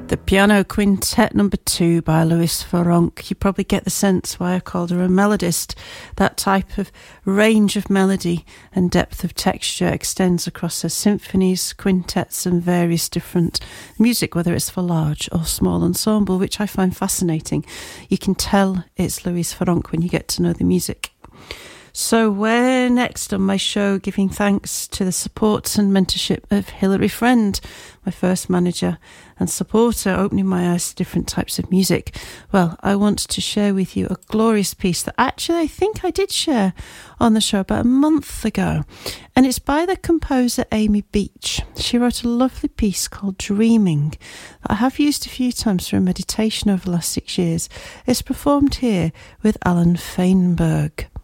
The Piano Quintet number 2 by Louise Farrenc. You probably get the sense why I called her a melodist. That type of range of melody and depth of texture extends across her symphonies, quintets and various different music, whether it's for large or small ensemble, which I find fascinating. You can tell it's Louise Farrenc when you get to know the music. So we're next on my show giving thanks to the support and mentorship of Hilary Friend, my first manager and supporter, opening my eyes to different types of music. Well, I want to share with you a glorious piece that actually I think I did share on the show about a month ago. And it's by the composer Amy Beach. She wrote a lovely piece called Dreaming that I have used a few times for a meditation over the last 6 years. It's performed here with Alan Feinberg.